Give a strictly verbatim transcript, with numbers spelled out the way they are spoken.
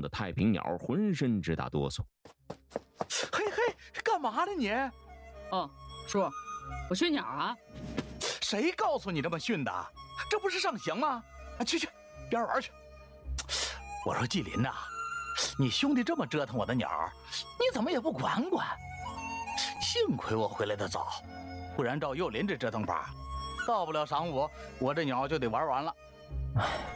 的太平鸟浑身直打哆嗦。 嘿嘿，干嘛呢你？ 哦，叔，我训鸟啊。 谁告诉你这么训的？这不是上刑吗？啊，去去，边玩去。我说季林呐、啊，你兄弟这么折腾我的鸟，你怎么也不管管？幸亏我回来的早，不然照幼林这折腾法，到不了晌午，我这鸟就得玩完了。